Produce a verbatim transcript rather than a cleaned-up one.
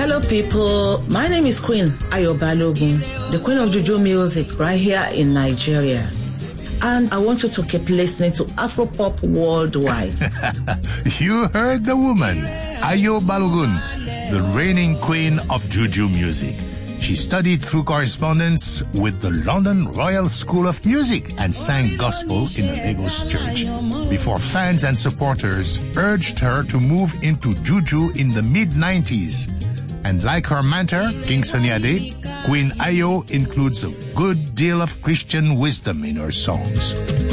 Hello people, my name is Queen Ayo Balogun, the Queen of Juju Music right here in Nigeria. And I want you to keep listening to Afropop Worldwide. You heard the woman, Ayo Balogun, the reigning queen of Juju music. She studied through correspondence with the London Royal School of Music and sang gospel in the Lagos church before fans and supporters urged her to move into Juju in the mid nineties. And like her mentor, King Sunny Ade, Queen Ayo includes a good deal of Christian wisdom in her songs.